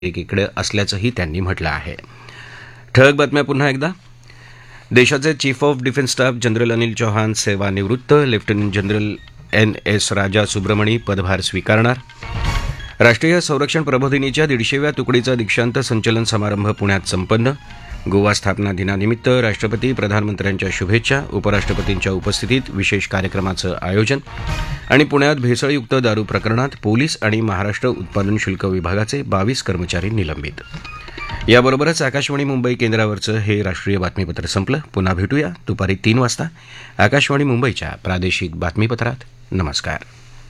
एकीकडे असल्याचंही त्यांनी म्हटलं आहे. ठळक बातम्या पुन्हा एकदा. देशाचे chief of defence staff general Anil Chauhan सेवानिवृत्त. लेफ्टनंट जनरल NS राजा सुब्रमणी पदभार स्वीकारणार. राष्ट्रीय संरक्षण प्रबोधिनीच्या 150व्या तुकडीचा दीक्षांत संचलन समारंभ पुण्यात संपन्न. गोवा स्थापना दिनानिमित्त राष्ट्रपती प्रधानमंत्र्यांच्या शुभेच्छा. उपराष्ट्रपतींच्या उपस्थितीत विशेष कार्यक्रमाचं आयोजन. आणि पुण्यात भेसळयुक्त दारू प्रकरणात पोलीस आणि महाराष्ट्र उत्पादन शुल्क विभागाचे 22 कर्मचारी निलंबित. याबरोबरच आकाशवाणी मुंबई केंद्रावरचं हे राष्ट्रीय बातमीपत्र संपलं. पुन्हा भेटूया दुपारी 3 वाजता आकाशवाणी मुंबईच्या प्रादेशिक बातमीपत्रात. नमस्कार.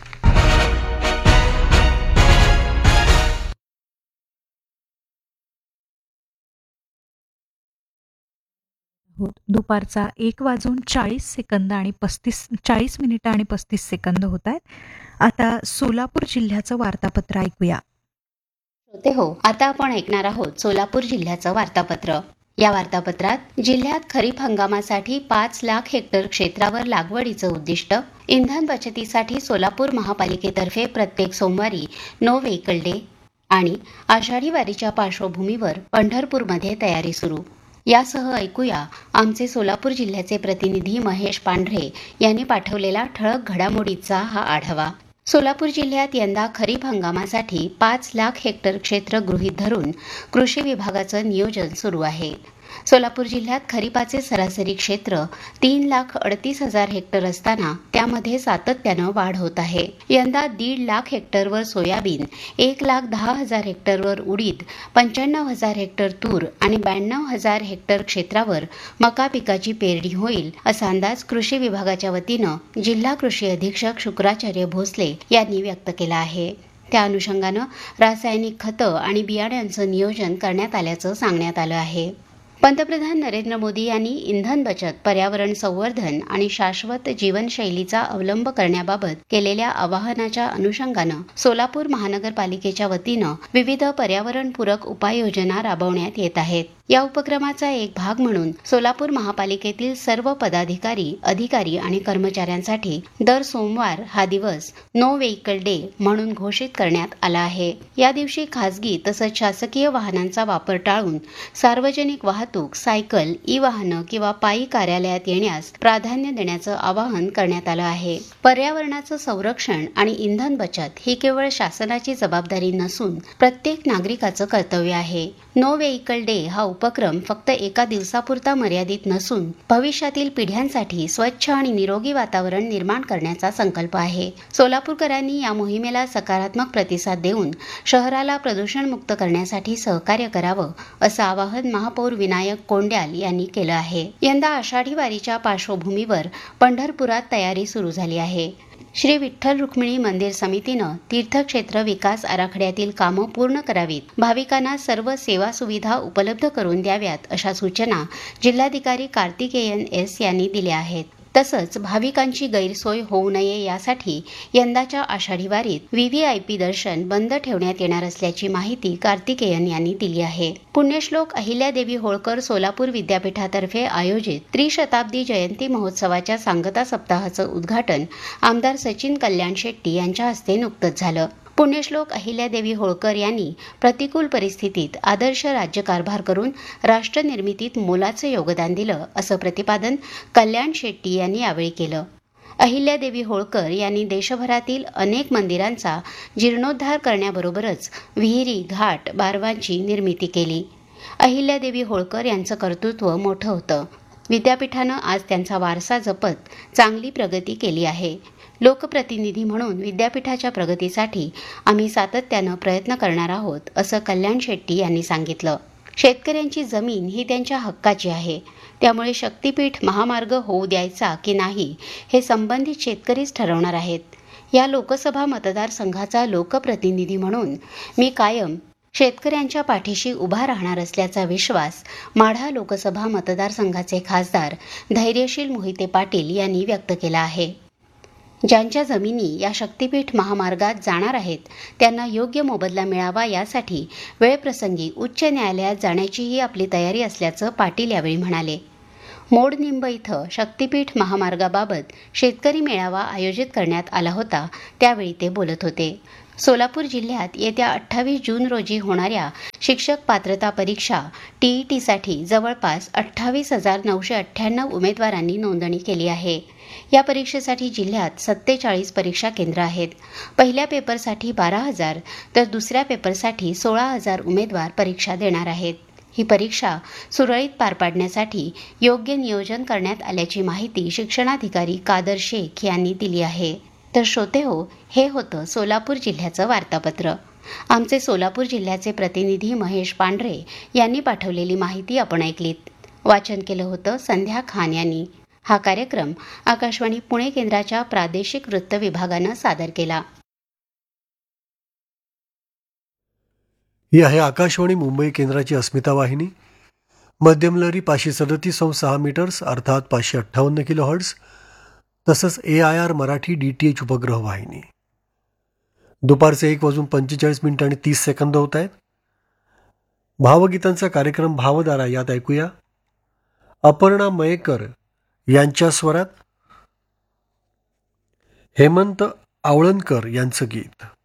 दुपारचा 1:40 आणि 40 मिनिटं आणि 35 सेकंद होत आहेत. आता सोलापूर जिल्ह्याचं वार्तापत्र ऐकूया. हो, आता आपण ऐकणार आहोत सोलापूर जिल्ह्याचं वार्तापत्र. या वार्तापत्रात जिल्ह्यात खरीप हंगामासाठी 5 लाख हेक्टर क्षेत्रावर लागवडीचं उद्दिष्ट, इंधन बचतीसाठी सोलापूर महापालिकेतर्फे प्रत्येक सोमवारी नो व्हेकल डे आणि आषाढी वारीच्या पार्श्वभूमीवर पंढरपूरमध्ये तयारी सुरू. यासह ऐकूया आमचे सोलापूर जिल्ह्याचे प्रतिनिधी महेश पांढरे यांनी पाठवलेला ठळक घडामोडीचा हा आढावा. सोलापूर जिल्ह्यात यंदा खरीप हंगामासाठी 5 लाख हेक्टर क्षेत्र गृहीत धरून कृषी विभागाचं नियोजन सुरू आहे. सोलापूर जिल्ह्यात खरीपाचे सरासरी क्षेत्र 3,38,000 हेक्टर असताना त्यामध्ये सातत्यानं वाढ होत आहे. यंदा 1.5 लाख हेक्टरवर सोयाबीन, 1,10,000 हेक्टरवर उडीद, 95,000 हेक्टर तूर आणि 92,000 हेक्टर क्षेत्रावर मका पिकाची पेरणी होईल असा अंदाज कृषी विभागाच्या वतीनं जिल्हा कृषी अधीक्षक शुक्राचार्य भोसले यांनी व्यक्त केला आहे. त्या अनुषंगानं रासायनिक खतं आणि बियाण्यांचं नियोजन करण्यात आल्याचं सांगण्यात आलं आहे. पंतप्रधान नरेंद्र मोदी यांनी इंधन बचत, पर्यावरण संवर्धन आणि शाश्वत जीवनशैलीचा अवलंब करण्याबाबत केलेल्या आवाहनाच्या अनुषंगानं सोलापूर महानगरपालिकेच्या वतीनं विविध पर्यावरणपूरक उपाययोजना राबवण्यात येत आहेत. या उपक्रमाचा एक भाग म्हणून सोलापूर महापालिकेतील सर्व पदाधिकारी, अधिकारी आणि कर्मचाऱ्यांसाठी दर सोमवार हा दिवस नो व्हेकल डे म्हणून घोषित करण्यात आला आहे. या दिवशी खासगी तसंच शासकीय वाहनांचा वापर टाळून सार्वजनिक वाहतूक, सायकल, ई-वाहनं किंवा पायी कार्यालयात येण्यास प्राधान्य देण्याचं आवाहन करण्यात आलं आहे. पर्यावरणाचं संरक्षण आणि इंधन बचत ही केवळ शासनाची जबाबदारी नसून प्रत्येक नागरिकाचं कर्तव्य आहे. नो व्हेकल डे हा उपक्रम फक्त एका दिवसापुरता मर्यादित नसून भविष्यातील पिढ्यांसाठी स्वच्छ आणि निरोगी वातावरण निर्माण करण्याचा संकल्प आहे. सोलापूरकरांनी या मोहिमेला सकारात्मक प्रतिसाद देऊन शहराला प्रदूषणमुक्त करण्यासाठी सहकार्य करावं असं आवाहन महापौर विनायक कोंड्याल यांनी केलं आहे. यंदा आषाढी वारीच्या पार्श्वभूमीवर पंढरपुरात तयारी सुरू झाली आहे. श्री विठ्ठल रुक्मिणी मंदिर समितीनं तीर्थक्षेत्र विकास आराखड्यातील कामं पूर्ण करावीत, भाविकांना सर्व सेवा सुविधा उपलब्ध करून द्याव्यात अशा सूचना जिल्हाधिकारी कार्तिकेयन S यांनी दिल्या आहेत. तसंच भाविकांची गैरसोय होऊ नये यासाठी यंदाच्या आषाढी वारीत VVIP दर्शन बंद ठेवण्यात येणार असल्याची माहिती कार्तिकेयन यांनी दिली आहे. पुण्यश्लोक अहिल्यादेवी होळकर सोलापूर विद्यापीठातर्फे आयोजित त्रिशताब्दी जयंती महोत्सवाच्या सांगता सप्ताहाचं उद्घाटन आमदार सचिन कल्याण शेट्टी यांच्या हस्ते नुकतंच झालं. पुण्यश्लोक अहिल्यादेवी होळकर यांनी प्रतिकूल परिस्थितीत आदर्श राज्यकारभार करून राष्ट्रनिर्मितीत मोलाचं योगदान दिलं असं प्रतिपादन कल्याण शेट्टी यांनी यावेळी केलं. अहिल्यादेवी होळकर यांनी देशभरातील अनेक मंदिरांचा जीर्णोद्धार करण्याबरोबरच विहिरी, घाट, बारवांची निर्मिती केली. अहिल्यादेवी होळकर यांचं कर्तृत्व मोठं होतं. विद्यापीठानं आज त्यांचा वारसा जपत चांगली प्रगती केली आहे. लोकप्रतिनिधी म्हणून विद्यापीठाच्या प्रगतीसाठी आम्ही सातत्यानं प्रयत्न करणार आहोत असं कल्याण शेट्टी यांनी सांगितलं. शेतकऱ्यांची जमीन ही त्यांच्या हक्काची आहे. त्यामुळे शक्तीपीठ महामार्ग होऊ द्यायचा की नाही हे संबंधित शेतकरीच ठरवणार आहेत. या लोकसभा मतदारसंघाचा लोकप्रतिनिधी म्हणून मी कायम शेतकऱ्यांच्या पाठीशी उभा राहणार असल्याचा विश्वास माढा लोकसभा मतदारसंघाचे खासदार धैर्यशील मोहिते पाटील यांनी व्यक्त केला आहे. ज्यांच्या जमिनी या शक्तीपीठ महामार्गात जाणार आहेत त्यांना योग्य मोबदला मिळावा यासाठी वेळप्रसंगी उच्च न्यायालयात जाण्याचीही आपली तयारी असल्याचं पाटील यावेळी म्हणाले. मोडनिंब इथं शक्तीपीठ महामार्गाबाबत शेतकरी मेळावा आयोजित करण्यात आला होता. त्यावेळी ते बोलत होते. सोलापूर जिल्ह्यात येत्या 28 जून रोजी होणाऱ्या शिक्षक पात्रता परीक्षा टीईटीसाठी जवळपास 28,998 उमेदवारांनी नोंदणी केली आहे. या परीक्षेसाठी जिल्ह्यात 47 परीक्षा केंद्र आहेत. पहिल्या पेपरसाठी 12,000 तर दुसऱ्या पेपरसाठी 16,000 उमेदवार परीक्षा देणार आहेत. ही परीक्षा सुरळीत पार पाडण्यासाठी योग्य नियोजन करण्यात आल्याची माहिती शिक्षणाधिकारी कादर शेख यांनी दिली आहे. तर श्रोते हो, हे होतं सोलापूर जिल्ह्याचं वार्तापत्र. आमचे सोलापूर जिल्ह्याचे प्रतिनिधी महेश पांढरे यांनी पाठवलेली माहिती आपण ऐकलीत. वाचन केलं होतं संध्या खान यांनी. हा कार्यक्रम आकाशवाणी पुणे केंद्राच्या प्रादेशिक वृत्त विभागानं सादर केला. ही आहे आकाशवाणी मुंबई केंद्राची अस्मिता वाहिनी. मध्यमलहरी 537.6 मीटर्स अर्थात 558 किलोहर्ट्ज, तसंच AIR मराठी DTH उपग्रह वाहिनी. दुपारचे 1:45 होत आहेत. भावगीतांचा कार्यक्रम भावधारा यात ऐकूया अपर्णा मयेकर यांच्या स्वरात हेमंत आवळणकर यांचं गीत.